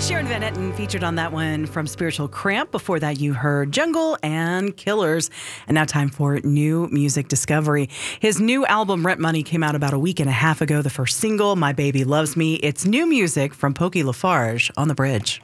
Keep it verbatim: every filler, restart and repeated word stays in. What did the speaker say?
Sharon Van Etten featured on that one from Spiritual Cramp. Before that, you heard Jungle and Killers. And now time for new music discovery. His new album, Rent Money, came out about a week and a half ago. The first single, My Baby Loves Me. It's new music from Pokey LaFarge on The Bridge.